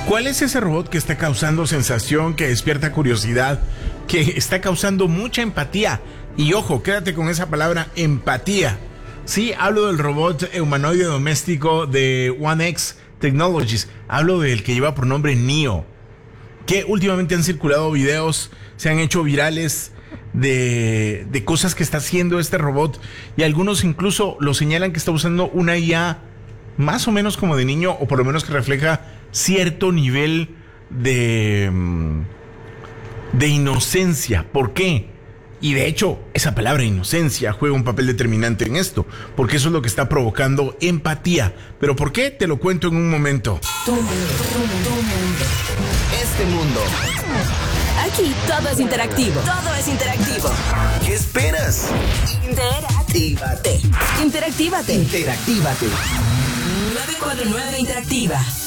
¿Cuál es ese robot que está causando sensación, que despierta curiosidad, que está causando mucha empatía? Y ojo, quédate con esa palabra, empatía. Sí, hablo del robot humanoide doméstico de One X Technologies. Hablo del que lleva por nombre Neo, que últimamente han circulado videos, se han hecho virales de cosas que está haciendo este robot, y algunos incluso lo señalan que está usando una IA más o menos como de niño, o por lo menos que refleja cierto nivel de inocencia. ¿Por qué? Y de hecho, esa palabra inocencia juega un papel determinante en esto, porque eso es lo que está provocando empatía. ¿Pero por qué? Te lo cuento en un momento. Tu mundo. Este mundo. Aquí todo es interactivo. Todo es interactivo. ¿Qué esperas? Interactívate. Interactívate. Interactívate. 949 Interactiva.